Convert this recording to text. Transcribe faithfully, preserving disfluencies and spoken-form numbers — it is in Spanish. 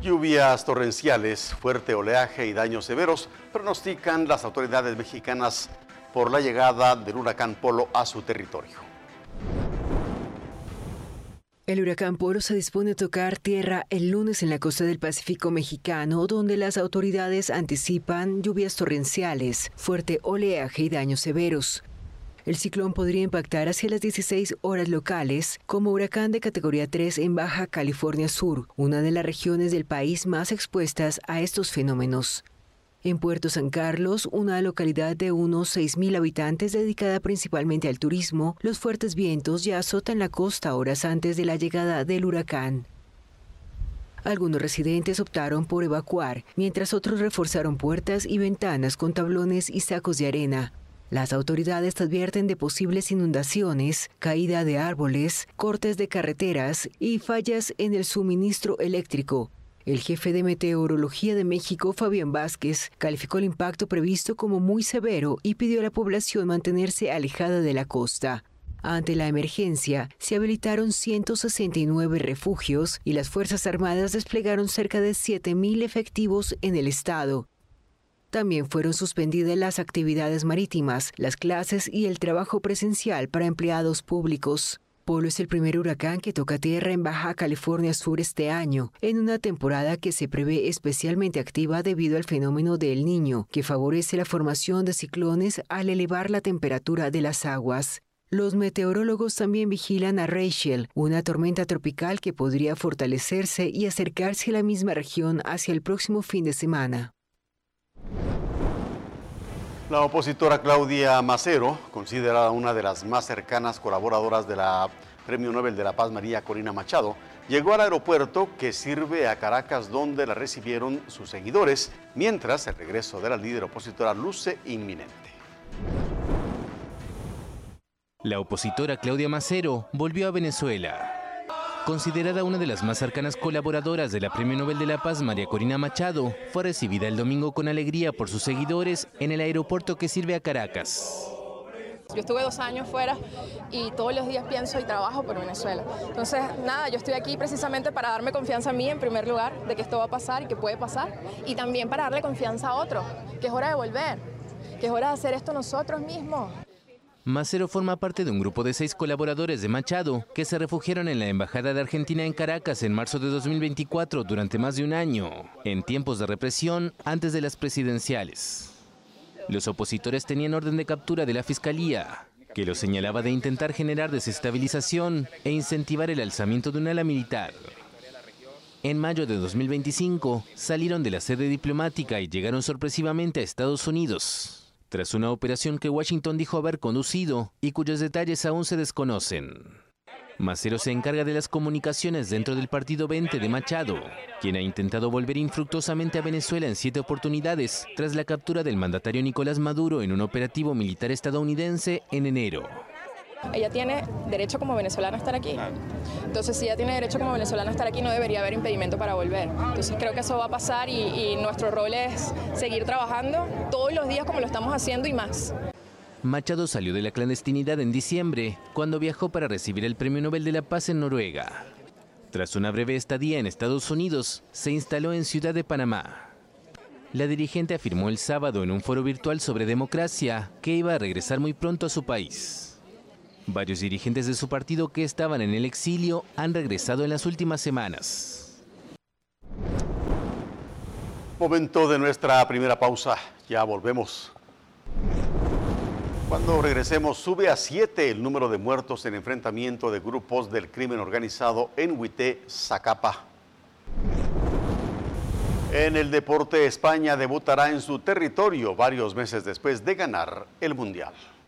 Lluvias torrenciales, fuerte oleaje y daños severos pronostican las autoridades mexicanas por la llegada del huracán Polo a su territorio. El huracán Polo se dispone a tocar tierra el lunes en la costa del Pacífico mexicano, donde las autoridades anticipan lluvias torrenciales, fuerte oleaje y daños severos. El ciclón podría impactar hacia las dieciséis horas locales como huracán de categoría tres en Baja California Sur, una de las regiones del país más expuestas a estos fenómenos. En Puerto San Carlos, una localidad de unos seis mil habitantes dedicada principalmente al turismo, los fuertes vientos ya azotan la costa horas antes de la llegada del huracán. Algunos residentes optaron por evacuar, mientras otros reforzaron puertas y ventanas con tablones y sacos de arena. Las autoridades advierten de posibles inundaciones, caída de árboles, cortes de carreteras y fallas en el suministro eléctrico. El jefe de Meteorología de México, Fabián Vázquez, calificó el impacto previsto como muy severo y pidió a la población mantenerse alejada de la costa. Ante la emergencia, se habilitaron ciento sesenta y nueve refugios y las Fuerzas Armadas desplegaron cerca de siete mil efectivos en el estado. También fueron suspendidas las actividades marítimas, las clases y el trabajo presencial para empleados públicos. Polo es el primer huracán que toca tierra en Baja California Sur este año, en una temporada que se prevé especialmente activa debido al fenómeno de El Niño, que favorece la formación de ciclones al elevar la temperatura de las aguas. Los meteorólogos también vigilan a Rachel, una tormenta tropical que podría fortalecerse y acercarse a la misma región hacia el próximo fin de semana. La opositora Claudia Macero, considerada una de las más cercanas colaboradoras de la Premio Nobel de la Paz María Corina Machado, llegó al aeropuerto que sirve a Caracas, donde la recibieron sus seguidores, mientras el regreso de la líder opositora luce inminente. La opositora Claudia Macero volvió a Venezuela. Considerada una de las más cercanas colaboradoras de la Premio Nobel de la Paz María Corina Machado, fue recibida el domingo con alegría por sus seguidores en el aeropuerto que sirve a Caracas. Yo estuve dos años fuera y todos los días pienso y trabajo por Venezuela. Entonces, nada, yo estoy aquí precisamente para darme confianza a mí en primer lugar, de que esto va a pasar y que puede pasar, y también para darle confianza a otros, que es hora de volver, que es hora de hacer esto nosotros mismos. Macero forma parte de un grupo de seis colaboradores de Machado que se refugiaron en la Embajada de Argentina en Caracas en marzo de dos mil veinticuatro durante más de un año, en tiempos de represión antes de las presidenciales. Los opositores tenían orden de captura de la Fiscalía, que los señalaba de intentar generar desestabilización e incentivar el alzamiento de un ala militar. En mayo de dos mil veinticinco salieron de la sede diplomática y llegaron sorpresivamente a Estados Unidos, tras una operación que Washington dijo haber conducido y cuyos detalles aún se desconocen. Macero se encarga de las comunicaciones dentro del Partido veinte de Machado, quien ha intentado volver infructuosamente a Venezuela en siete oportunidades tras la captura del mandatario Nicolás Maduro en un operativo militar estadounidense en enero. Ella tiene derecho como venezolana a estar aquí. Entonces, si ella tiene derecho como venezolana a estar aquí, no debería haber impedimento para volver. Entonces, creo que eso va a pasar y, y nuestro rol es seguir trabajando todos los días como lo estamos haciendo y más. Machado salió de la clandestinidad en diciembre, cuando viajó para recibir el Premio Nobel de la Paz en Noruega. Tras una breve estadía en Estados Unidos, se instaló en Ciudad de Panamá. La dirigente afirmó el sábado en un foro virtual sobre democracia que iba a regresar muy pronto a su país. Varios dirigentes de su partido que estaban en el exilio han regresado en las últimas semanas. Momento de nuestra primera pausa. Ya volvemos. Cuando regresemos, sube a siete el número de muertos en enfrentamiento de grupos del crimen organizado en Huité, Zacapa. En el deporte, España debutará en su territorio varios meses después de ganar el Mundial.